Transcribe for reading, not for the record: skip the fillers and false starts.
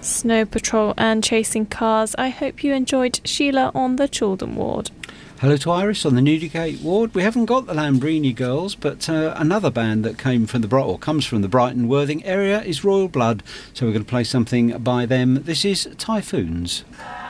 Snow Patrol and Chasing Cars. I hope you enjoyed Sheila on the Chaldon ward. Hello to Iris on the Newdigate ward. We haven't got the Lambrini Girls, but another band that comes from the Brighton Worthing area is Royal Blood, so we're going to play something by them. This is Typhoons.